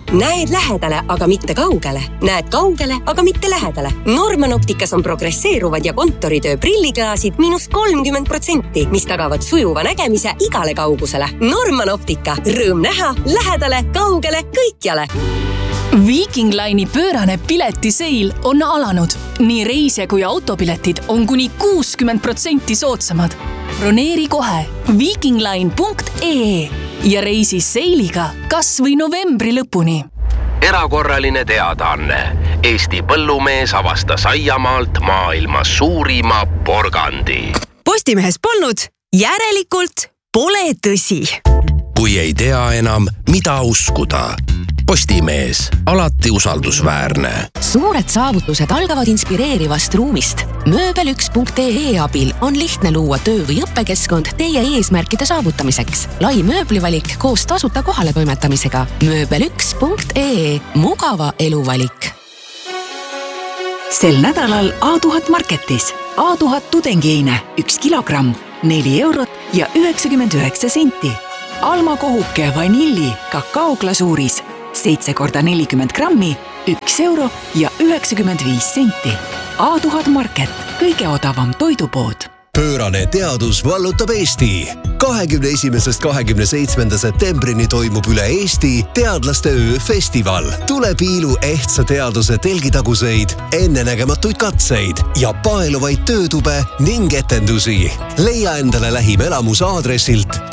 näed lähedale, aga mitte kaugele. Näed kaugele, aga mitte lähedale. Norman Opticas on progresseeruvad ja kontoritöö prilliklaasid –30%, mis tagavad sujuva nägemise igale kaugusele. Norman Optica. Rõõm näha lähedale, kaugele, kõikjale. Viking Line'i pöörane piletiseil on alanud. Nii reisija kui autopiletid on kuni 60% soodsamad. Broneeri kohe vikingline.ee ja reisi seiliga kas või novembri lõpuni. Erakorraline teadaanne. Eesti põllumees avastas aiamaalt maailma suurima porgandi. Postimehes polnud, järelikult pole tõsi. Kui ei tea enam, mida uskuda. Postimees, alati usaldusväärne. Suured saavutused algavad inspireerivast ruumist. Mööbel1.ee abil on lihtne luua töö- või õppekeskkond teie eesmärkide saavutamiseks. Lai mööblivalik koos tasuta kohale toimetamisega. Mööbel1.ee. Mugava eluvalik. Sel nädalal A1000 Marketis. A1000 tudengieine 1 kilogramm, 4 eurot ja 99 senti. Alma kohuke vanilli kakaoglasuuris 7 × 40 grammi, 1 euro ja 95 senti. A1000 Market, kõige odavam toidupood. Pöörane teadus vallutab Eesti. 21.–27. septembrini toimub üle Eesti teadlaste ööfestival. Tule piilu ehtsa teaduse telgitaguseid, ennenägematuid katseid ja paeluvaid töötube ning etendusi. Leia endale lähim elamus aadressilt